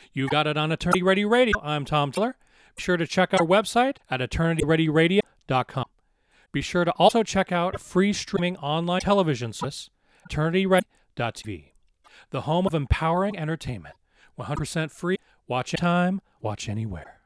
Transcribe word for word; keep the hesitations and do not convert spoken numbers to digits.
You've got it on Eternity Ready Radio. I'm Tom Tiller. Be sure to check out our website at eternity ready radio dot com. Be sure to also check out free streaming online television service, eternity ready dot t v, the home of empowering entertainment. one hundred percent free. Watch anytime, watch anywhere.